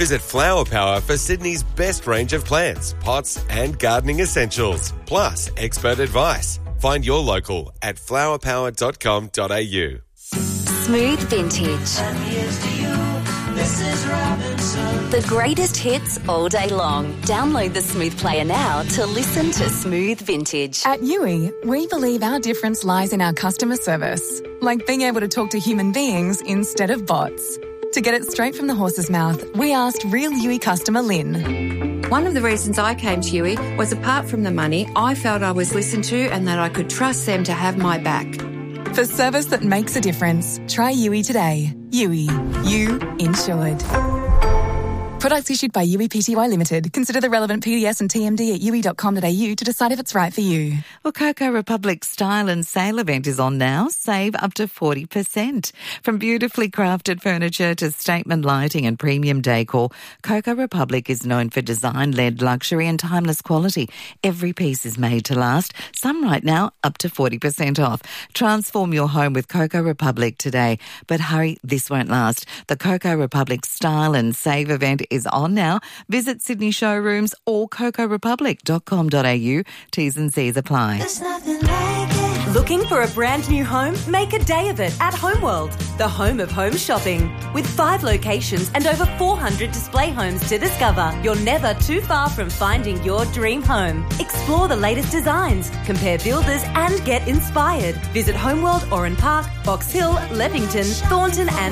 Visit Flower Power for Sydney's best range of plants, pots and gardening essentials, plus expert advice. Find your local at flowerpower.com.au. Smooth Vintage. And here's to you, Mrs. Robinson. The greatest hits all day long. Download the Smooth Player now to listen to Smooth Vintage. At Yui, we believe our difference lies in our customer service, like being able to talk to human beings instead of bots. To get it straight from the horse's mouth, we asked real Yui customer Lynn. One of the reasons I came to Yui was, apart from the money, I felt I was listened to and that I could trust them to have my back. For service that makes a difference, try Yui today. Yui. You insured. Products issued by Yui Pty Limited. Consider the relevant PDS and TMD at yui.com.au to decide if it's right for you. Well, Coco Republic's Style and Sale event is on now. Save up to 40%. From beautifully crafted furniture to statement lighting and premium decor, Coco Republic is known for design-led luxury and timeless quality. Every piece is made to last. Some right now up to 40% off. Transform your home with Coco Republic today. But hurry, this won't last. The Coco Republic Style and Save event is on now. Visit Sydney showrooms or cocorepublic.com.au. T's and C's apply. There's nothing like it. Looking for a brand new home? Make a day of it at Homeworld, the home of home shopping. With 5 locations and over 400 display homes to discover, you're never too far from finding your dream home. Explore the latest designs, compare builders and get inspired. Visit Homeworld, Oran Park, Box Hill, Leppington, Thornton and